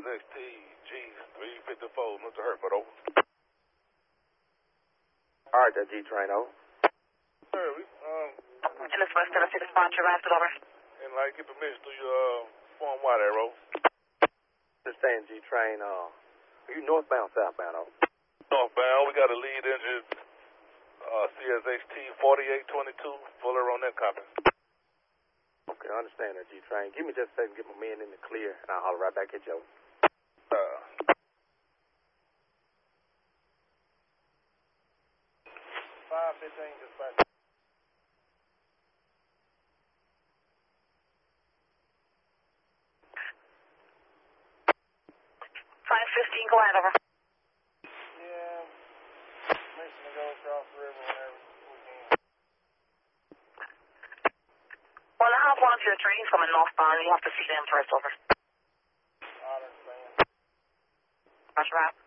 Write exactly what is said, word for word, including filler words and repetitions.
X T G three fifty-four, Mister Herford, over. All right, that G train, over. Sir, we, um... Elizabeth, Tennessee, the spot, your rapid, over. And, like, get permission through your, uh, Form Y there, over. Understand, G train, uh, are you northbound, southbound, over? Northbound, we got a lead engine, uh, C S X T forty-eight twenty-two, Fuller on that copy. Okay, I understand that, G train. Give me just a second, get my men in the clear, and I'll holler right back at you. Uh... five fifteen, dispatch. five fifteen, go ahead, over. Yeah, mission to go across the river whenever we can. Well, I have one of your trains coming northbound. You have to see them first, over. I understand. Roger, Rob.